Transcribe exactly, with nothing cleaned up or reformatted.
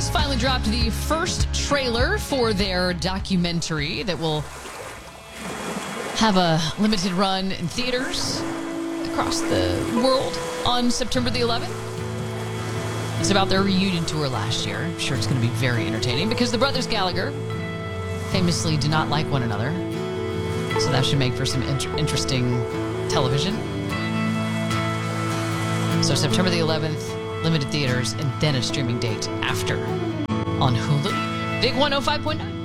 Brothers finally dropped the first trailer for their documentary that will have a limited run in theaters across the world on September the eleventh. It's about their reunion tour last year. I'm sure it's going to be very entertaining because the brothers Gallagher famously do not like one another. So that should make for some inter- interesting television. So September the eleventh, limited theaters, and then a streaming date after on Hulu. Big one oh five point nine.